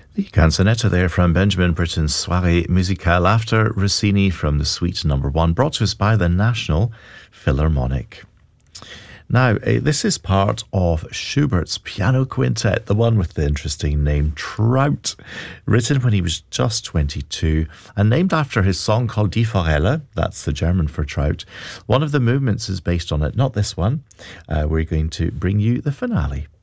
The canzonetta there from Benjamin Britten's Soirée Musicale after Rossini from the Suite No. 1, brought to us by the National Philharmonic. Now, this is part of Schubert's piano quintet, the one with the interesting name Trout, written when he was just 22 and named after his song called Die Forelle, that's the German for trout. One of the movements is based on it, not this one. We're going to bring you the finale.